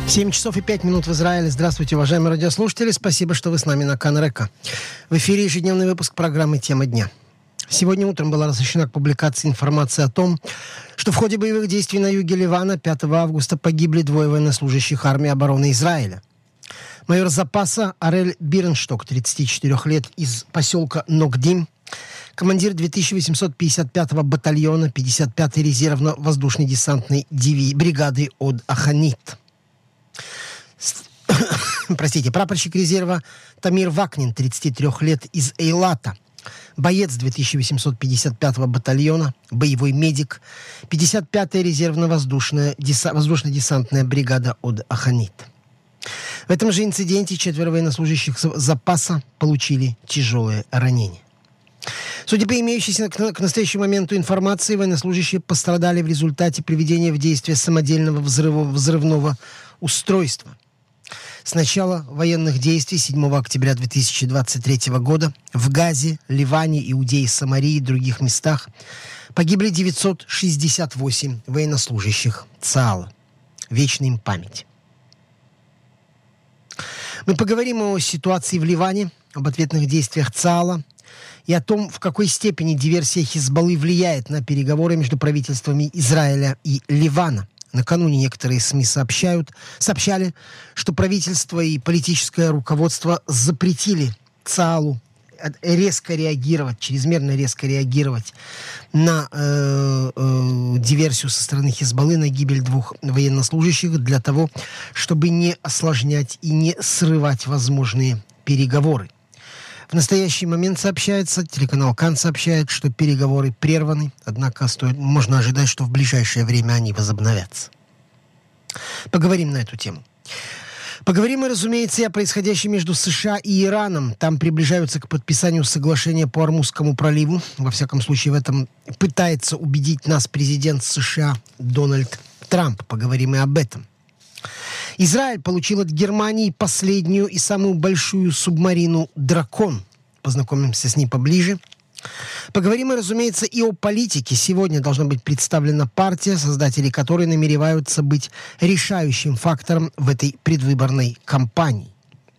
7 часов и 5 минут в Израиле. Здравствуйте, уважаемые радиослушатели. Спасибо, что вы с нами на Кан-Река. В эфире ежедневный выпуск программы «Тема дня». Сегодня утром была разрешена к публикации информация о том, что в ходе боевых действий на юге Ливана 5 августа погибли двое военнослужащих армии обороны Израиля. Майор запаса Арель Бирншток, 34 лет, из поселка Нокдим, командир 2855-го батальона 55-й резервно-воздушной десантной бригады от Аханит. Прапорщик резерва Тамир Вакнин, 33 лет, из Эйлата, боец 2855-го батальона, боевой медик, 55-я воздушно-десантная бригада от Аханит. В этом же инциденте 4 военнослужащих запаса получили тяжелые ранения. Судя по имеющейся к настоящему моменту информации, военнослужащие пострадали в результате приведения в действие самодельного взрывного устройства. С начала военных действий 7 октября 2023 года в Газе, Ливане, Иудее, Самарии и других местах погибли 968 военнослужащих ЦААЛа. Вечная им память. Мы поговорим о ситуации в Ливане, об ответных действиях ЦААЛа и о том, в какой степени диверсия Хизбаллы влияет на переговоры между правительствами Израиля и Ливана. Накануне некоторые СМИ сообщали, что правительство и политическое руководство запретили ЦААЛу чрезмерно резко реагировать на диверсию со стороны Хизбаллы, на гибель 2 военнослужащих, для того, чтобы не осложнять и не срывать возможные переговоры. В настоящий момент телеканал Кан сообщает, что переговоры прерваны, однако можно ожидать, что в ближайшее время они возобновятся. Поговорим на эту тему. Поговорим мы, разумеется, и о происходящем между США и Ираном. Там приближаются к подписанию соглашения по Ормузскому проливу. Во всяком случае, в этом пытается убедить нас президент США Дональд Трамп. Поговорим и об этом. Израиль получил от Германии последнюю и самую большую субмарину «Дракон». Познакомимся с ней поближе. Поговорим, разумеется, и о политике. Сегодня должна быть представлена партия, создатели которой намереваются быть решающим фактором в этой предвыборной кампании.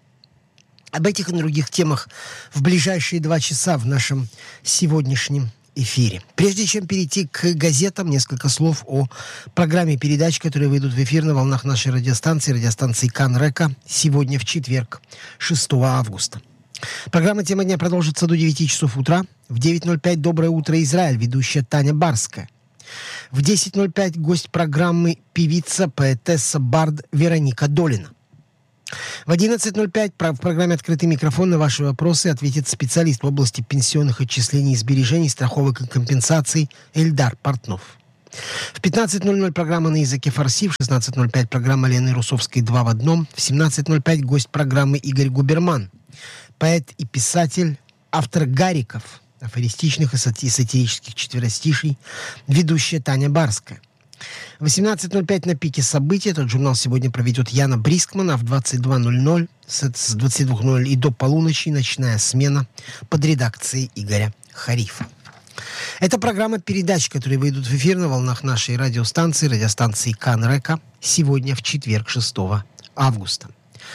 Об этих и других темах в ближайшие 2 часа в нашем сегодняшнем эфире. Прежде чем перейти к газетам, несколько слов о программе передач, которые выйдут в эфир на волнах нашей радиостанции Кан-Река, сегодня в четверг, 6 августа. Программа «Тема дня» продолжится до 9 часов утра. В 9:05 «Доброе утро, Израиль», ведущая Таня Барская. В 10:05 гость программы певица, поэтесса, бард Вероника Долина. В 11:05 в программе «Открытый микрофон» на ваши вопросы ответит специалист в области пенсионных отчислений и сбережений, страховок и компенсаций Эльдар Портнов. В 15:00 программа «На языке фарси», в 16:05 программа Лены Русовской «Два в одном», в 17:05 гость программы Игорь Губерман, поэт и писатель, автор «Гариков», афористичных и сатирических четверостиший, ведущая Таня Барская. В 18:05 на пике событий этот журнал сегодня проведет Яна Брискман, а в 22:00 с 22:00 и до полуночи ночная смена под редакцией Игоря Харифа. Это программа передач, которые выйдут в эфир на волнах нашей радиостанции Кан-Река, сегодня в четверг, 6 августа.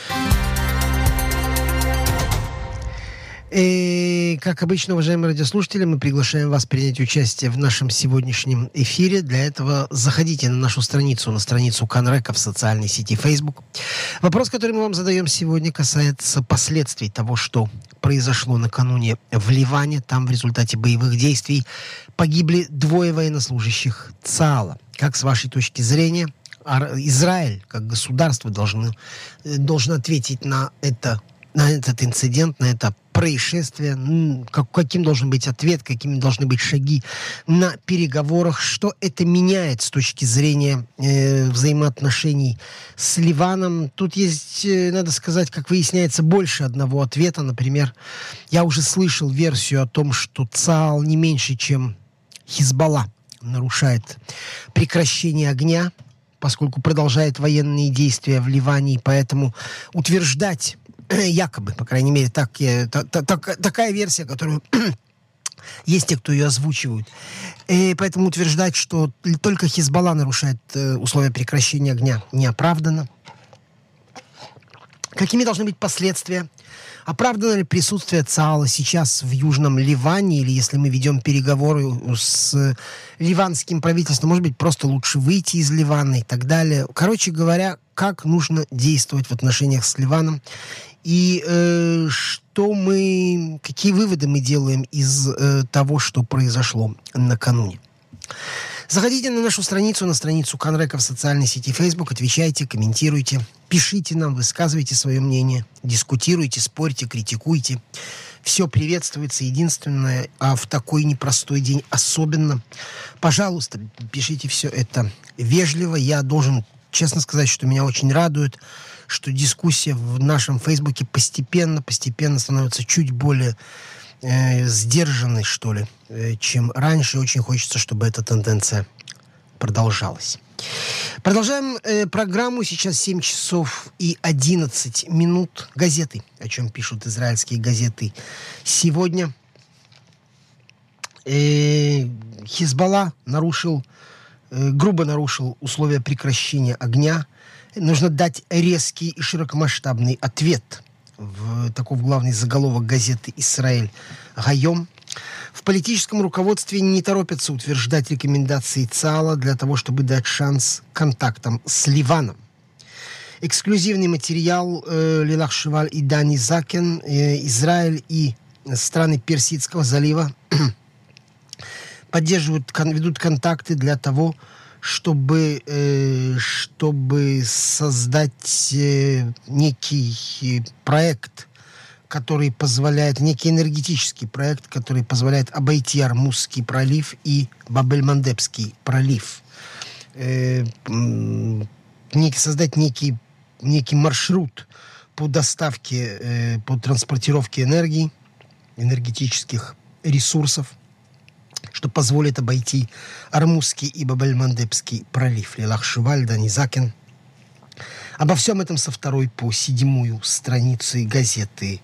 И, как обычно, уважаемые радиослушатели, мы приглашаем вас принять участие в нашем сегодняшнем эфире. Для этого заходите на нашу страницу, на страницу Кан-Река в социальной сети Facebook. Вопрос, который мы вам задаем сегодня, касается последствий того, что произошло накануне в Ливане. Там в результате боевых действий погибли 2 военнослужащих ЦААЛа. Как, с вашей точки зрения, Израиль, как государство, должен ответить на этот инцидент, на это происшествие, каким должен быть ответ, какими должны быть шаги на переговорах, что это меняет с точки зрения взаимоотношений с Ливаном. Тут есть, надо сказать, как выясняется, больше одного ответа. Например, я уже слышал версию о том, что ЦААЛ не меньше, чем Хизбалла, нарушает прекращение огня, поскольку продолжает военные действия в Ливане, и поэтому утверждать якобы, по крайней мере, такая версия, которую есть те, кто ее озвучивают. И поэтому утверждать, что только Хизбалла нарушает условия прекращения огня, неоправданно. Какими должны быть последствия? Оправдано ли присутствие ЦААЛа сейчас в Южном Ливане, или если мы ведем переговоры с ливанским правительством, может быть, просто лучше выйти из Ливана и так далее. Короче говоря, как нужно действовать в отношениях с Ливаном и какие выводы мы делаем из того, что произошло накануне. Заходите на нашу страницу, на страницу Канрека в социальной сети Facebook, отвечайте, комментируйте, пишите нам, высказывайте свое мнение, дискутируйте, спорьте, критикуйте. Все приветствуется. Единственное, а в такой непростой день особенно, пожалуйста, пишите все это вежливо. Я должен честно сказать, что меня очень радует, что дискуссия в нашем Фейсбуке постепенно становится чуть более сдержанной, что ли, чем раньше. Очень хочется, чтобы эта тенденция продолжалась. Продолжаем программу. Сейчас 7 часов и 11 минут. Газеты, о чем пишут израильские газеты сегодня. Хизбалла грубо нарушил условия прекращения огня. Нужно дать резкий и широкомасштабный ответ. Таков главный заголовок газеты «Исраэль Гайом». В политическом руководстве не торопятся утверждать рекомендации ЦААЛа для того, чтобы дать шанс контактам с Ливаном. Эксклюзивный материал Лилах Шеваль и Дани Закен. Израиль и страны Персидского залива ведут контакты для того, чтобы создать некий проект, некий энергетический проект, который позволяет обойти Ормузский пролив и Баб-эль-Мандебский пролив. Создать некий маршрут по доставке, по транспортировке энергии, энергетических ресурсов, что позволит обойти Ормузский и Баб-эль-Мандебский пролив. Лилах Шеваль, Дани Закен. Обо всем этом со 2 по 7 страницы газеты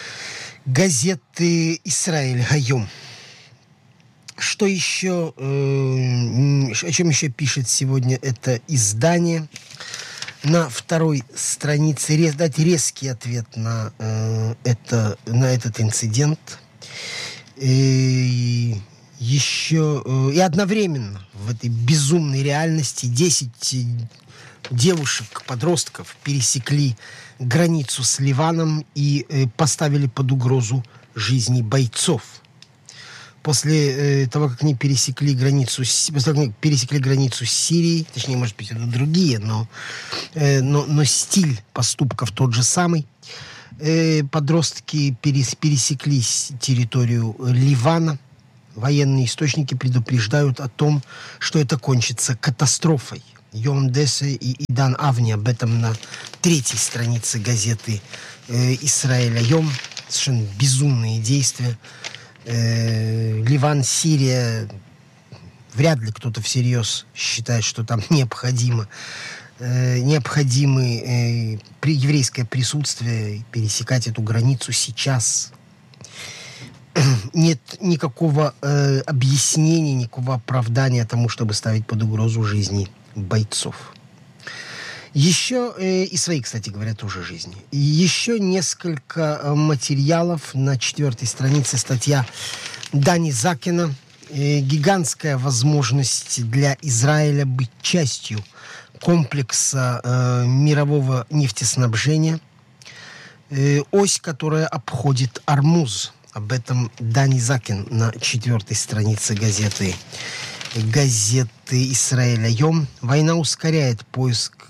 «Исраэль Гайом». Что еще, о чем еще пишет сегодня это издание? На 2 странице дать резкий ответ на этот инцидент. И одновременно в этой безумной реальности 10 девушек, подростков пересекли границу с Ливаном и поставили под угрозу жизни бойцов. После того, как они пересекли границу с Сирией, точнее, может быть, это другие, но стиль поступков тот же самый, подростки пересекли территорию Ливана. Военные источники предупреждают о том, что это кончится катастрофой. Йом Десе и Идан Авни об этом на 3 странице газеты «Исраэль Гайом». Совершенно безумные действия. Ливан, Сирия. Вряд ли кто-то всерьез считает, что там необходимо еврейское присутствие, пересекать эту границу сейчас. Нет никакого объяснения, никакого оправдания тому, чтобы ставить под угрозу жизни бойцов. Еще, и свои, кстати говоря, тоже жизни. Еще несколько материалов. На 4 странице статья Дани Закена. Гигантская возможность для Израиля быть частью комплекса мирового нефтеснабжения. Ось, которая обходит Ормуз. Об этом Дани Закен на 4 странице газеты «Исраэль Гайом». Война ускоряет поиск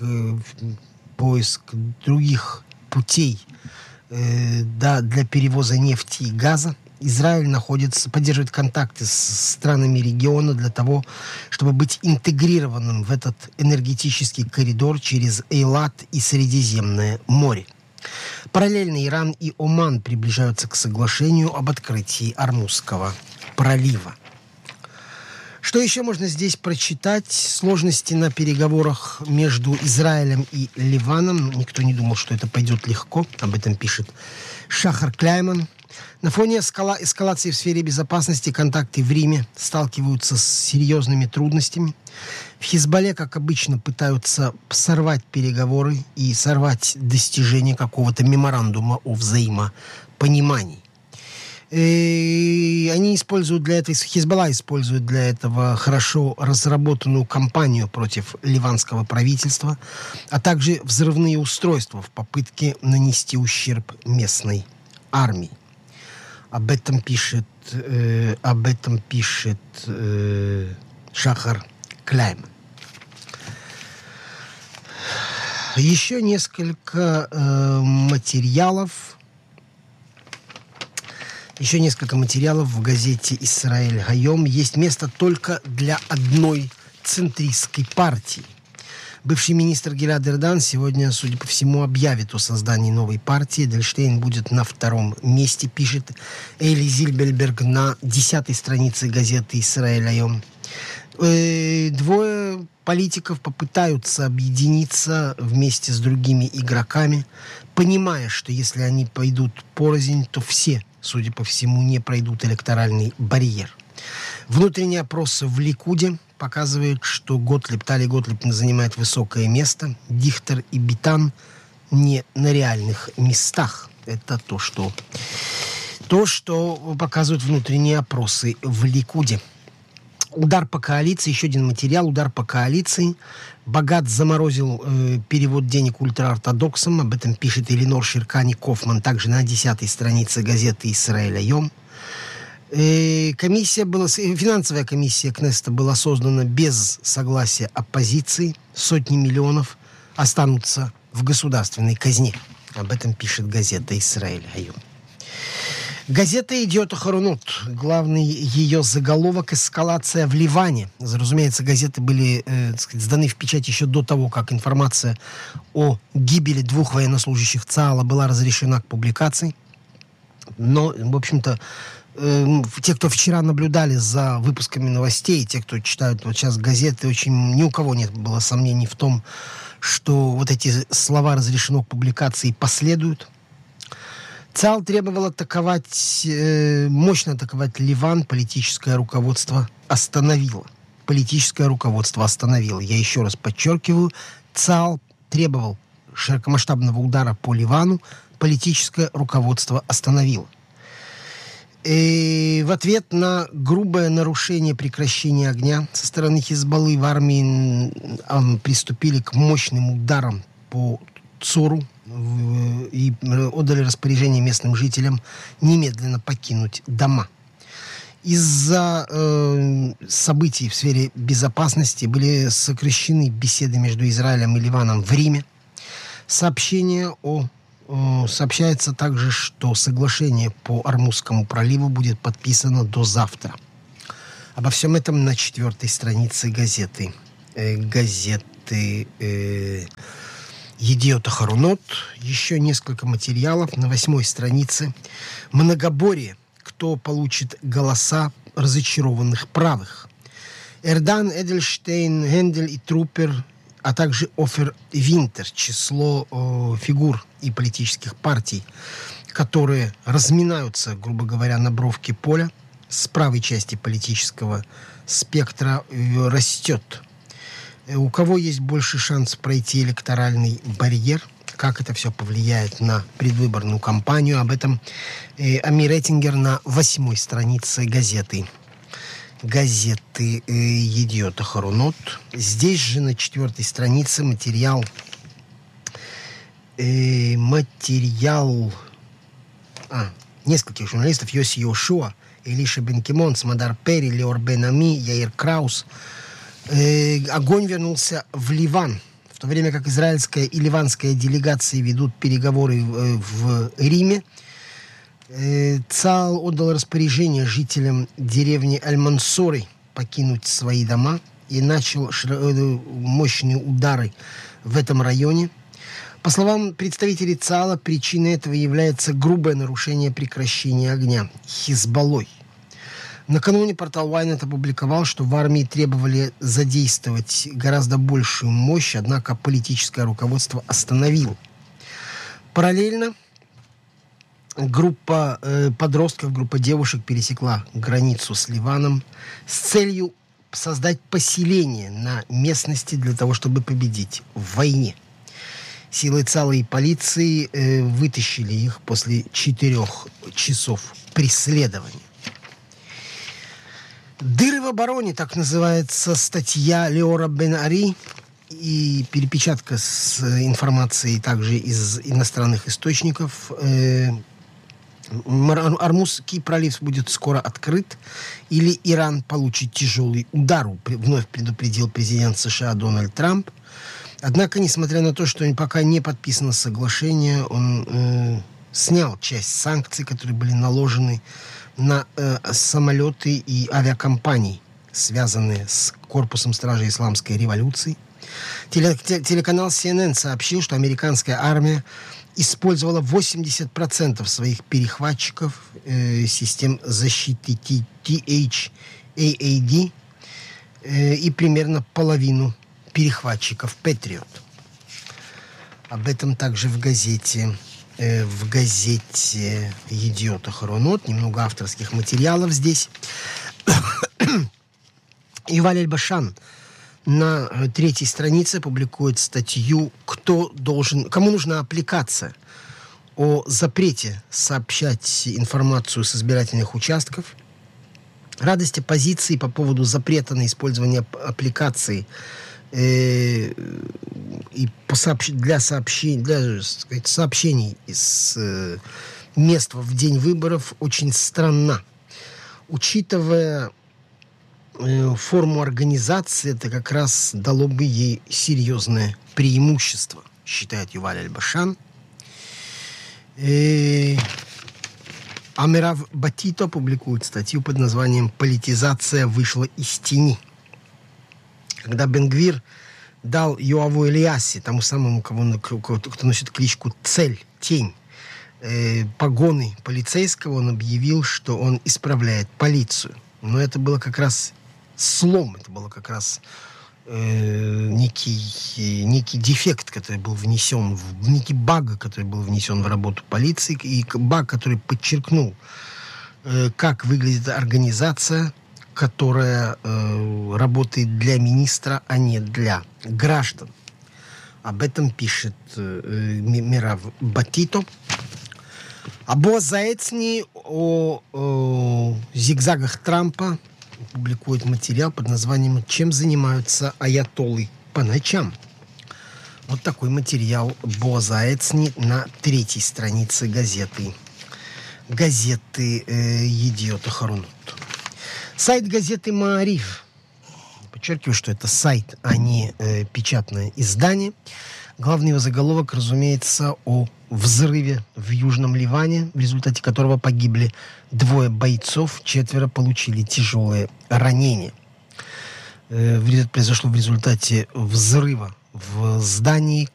других путей для перевоза нефти и газа. Израиль поддерживает контакты с странами региона для того, чтобы быть интегрированным в этот энергетический коридор через Эйлат и Средиземное море. Параллельно Иран и Оман приближаются к соглашению об открытии Ормузского пролива. Что еще можно здесь прочитать? Сложности на переговорах между Израилем и Ливаном. Никто не думал, что это пойдет легко. Об этом пишет Шахар Кляйман. На фоне эскалации в сфере безопасности контакты в Риме сталкиваются с серьезными трудностями. В Хизбалле, как обычно, пытаются сорвать переговоры и сорвать достижение какого-то меморандума о взаимопонимании. И они используют для этого, Хизбалла использует для этого хорошо разработанную кампанию против ливанского правительства, а также взрывные устройства в попытке нанести ущерб местной армии. Об этом пишет Шахар Кляйман. Еще несколько материалов в газете «Исраэль Гайом». Есть место только для одной центристской партии. Бывший министр Гилад Эрдан сегодня, судя по всему, объявит о создании новой партии. Эдельштейн будет на втором месте, пишет Эли Зильберберг на 10-й странице газеты «Исраэль Гайом». Двое политиков попытаются объединиться вместе с другими игроками, понимая, что если они пойдут порознь, то все, судя по всему, не пройдут электоральный барьер. Внутренние опросы в Ликуде показывают, что Тали Готлиб занимает высокое место, Дихтер и Битан не на реальных местах. Это то, что показывают внутренние опросы в Ликуде. Удар по коалиции, еще один материал, удар по коалиции. Багат заморозил перевод денег ультраортодоксам. Об этом пишет Эленор Ширкани-Кофман, также на 10-й странице газеты «Исраэль Айом». Финансовая комиссия Кнессета была создана без согласия оппозиции. Сотни миллионов останутся в государственной казне. Об этом пишет газета «Исраэль Айом». Газета «Идиот Ахаронот». Главный ее заголовок — эскалация в Ливане. Разумеется, газеты были сданы в печать еще до того, как информация о гибели 2 военнослужащих ЦААЛа была разрешена к публикации. Но, в общем-то, те, кто вчера наблюдали за выпусками новостей, те, кто читают вот сейчас газеты, ни у кого нет было сомнений в том, что вот эти слова «разрешено к публикации» последуют. ЦААЛ требовал мощно атаковать Ливан. Политическое руководство остановило. Я еще раз подчеркиваю, ЦААЛ требовал широкомасштабного удара по Ливану. Политическое руководство остановило. И в ответ на грубое нарушение прекращения огня со стороны Хизбаллы в армии приступили к мощным ударам по Цору и отдали распоряжение местным жителям немедленно покинуть дома. Из-за событий в сфере безопасности были сокращены беседы между Израилем и Ливаном в Риме. Сообщается также, что соглашение по Ормузскому проливу будет подписано до завтра. Обо всем этом на 4-й странице газеты «Едиот Ахаронот». Еще несколько материалов на 8-й странице. Многоборье. Кто получит голоса разочарованных правых? Эрдан, Эдельштейн, Гендель и Трупер, а также Офер Винтер. Число фигур и политических партий, которые разминаются, грубо говоря, на бровке поля с правой части политического спектра, растет. У кого есть больше шанс пройти электоральный барьер? Как это все повлияет на предвыборную кампанию? Об этом Амир Эттингер на 8-й странице газеты «Едиот Ахаронот». Здесь же на 4-й странице материал нескольких журналистов: Йоси Йошуа, Элиша Бен Кимон, Смадар Пери, Леор Бен Ами, Яир Краус. Огонь вернулся в Ливан, в то время как израильская и ливанская делегации ведут переговоры в Риме. ЦААЛ отдал распоряжение жителям деревни Аль-Мансоры покинуть свои дома и начал мощные удары в этом районе. По словам представителей ЦААЛа, причиной этого является грубое нарушение прекращения огня Хизбаллой. Накануне портал Ynet опубликовал, что в армии требовали задействовать гораздо большую мощь, однако политическое руководство остановило. Параллельно группа подростков, группа девушек пересекла границу с Ливаном с целью создать поселение на местности для того, чтобы победить в войне. Силы ЦАЛа и полиции вытащили их после 4 часов преследования. «Дыры в обороне», так называется статья Леора Бен-Ари, и перепечатка с информацией также из иностранных источников. Ормузский пролив будет скоро открыт, или Иран получит тяжелый удар, вновь предупредил президент США Дональд Трамп. Однако, несмотря на то, что пока не подписано соглашение, он снял часть санкций, которые были наложены на самолеты и авиакомпании, связанные с корпусом стражей исламской революции. Телеканал CNN сообщил, что американская армия использовала 80% своих перехватчиков систем защиты THAAD и примерно половину перехватчиков Patriot. Об этом также в газете «Едиот Ахаронот». Немного авторских материалов здесь. Юваль Эль-Башан на 3-й странице публикует статью кому нужна аппликация о запрете сообщать информацию с избирательных участков, радость оппозиции по поводу запрета на использование аппликации и для сообщений из мест в день выборов очень странна. Учитывая форму организации, это как раз дало бы ей серьезное преимущество, считает Юваль Эль-Башан. Амирав Батито публикует статью под названием «Политизация вышла из тени». Когда Бен-Гвир дал Йоаву Элиаси, тому самому, кто носит кличку Цель, Тень, погоны полицейского, он объявил, что он исправляет полицию. Но это было как раз слом, это было как раз некий дефект, который был внесен, некий баг, который был внесен в работу полиции, и баг, который подчеркнул, как выглядит организация, которая работает для министра, а не для граждан. Об этом пишет Мирав Батито. А Боаз Заэцни о зигзагах Трампа публикует материал под названием «Чем занимаются аятоллы по ночам?». Вот такой материал Боаза Заэцни на 3-й странице газеты «Едиот Ахаронот». Сайт газеты «Маариф». Подчеркиваю, что это сайт, а не печатное издание. Главный его заголовок, разумеется, о взрыве в Южном Ливане, в результате которого погибли 2 бойцов, 4 получили тяжелые ранения. Произошло в результате взрыва в здании,